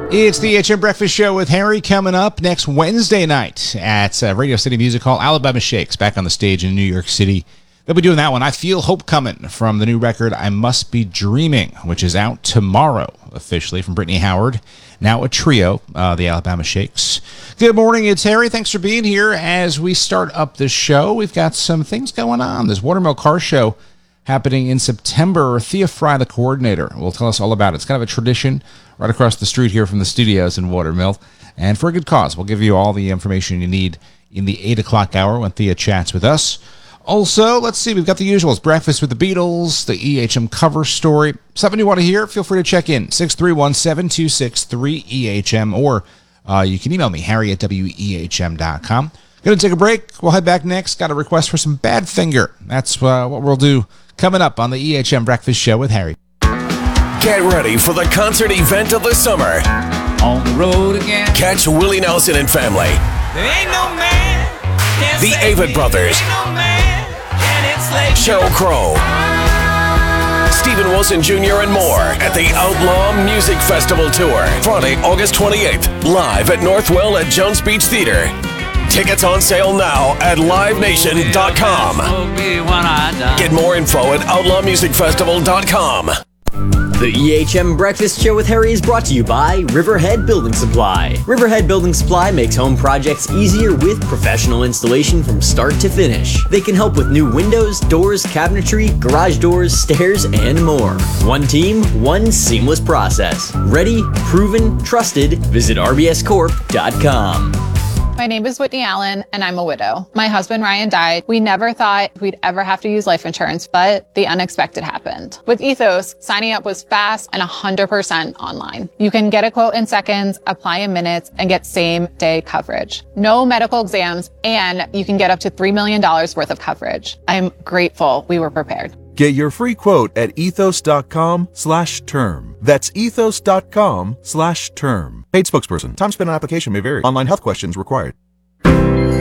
It's the HM Breakfast Show with Harry coming up next Wednesday night at Radio City Music Hall. Alabama Shakes back on the stage in New York City. They'll be doing that one. I Feel Hope Coming from the new record I Must Be Dreaming, which is out tomorrow officially from Brittany Howard. Now a trio, the Alabama Shakes. Good morning, it's Harry. Thanks for being here. As we start up the show, we've got some things going on. This Watermill Car Show happening in September. Thea Fry, the coordinator, will tell us all about it. It's kind of a tradition right across the street here from the studios in Watermill, and for a good cause. We'll give you all the information you need in the 8 o'clock hour when Thea chats with us. Also, let's see, we've got the usuals. Breakfast with the Beatles, the EHM cover story. Something you want to hear, feel free to check in. 631-726-3EHM, or you can email me, harry@wehm.com. Going to take a break. We'll head back next. Got a request for some Badfinger. That's what we'll do coming up on the EHM Breakfast Show with Harry. Get ready for the concert event of the summer. On the road again. Catch Willie Nelson and family. There ain't no man. The Avett Brothers. Ain't no man. Sheryl Crow. Stephen Wilson Jr. and more at the Outlaw Music Festival Tour. Friday, August 28th. Live at Northwell at Jones Beach Theater. Tickets on sale now at livenation.com. Get more info at outlawmusicfestival.com. The EHM Breakfast Show with Harry is brought to you by Riverhead Building Supply. Riverhead Building Supply makes home projects easier with professional installation from start to finish. They can help with new windows, doors, cabinetry, garage doors, stairs, and more. One team, one seamless process. Ready, proven, trusted. Visit rbscorp.com. My name is Whitney Allen, and I'm a widow. My husband, Ryan, died. We never thought we'd ever have to use life insurance, but the unexpected happened. With Ethos, signing up was fast and 100% online. You can get a quote in seconds, apply in minutes, and get same-day coverage. No medical exams, and you can get up to $3 million worth of coverage. I'm grateful we were prepared. Get your free quote at ethos.com/term. That's ethos.com/term. Paid spokesperson. Time spent on application may vary. Online health questions required.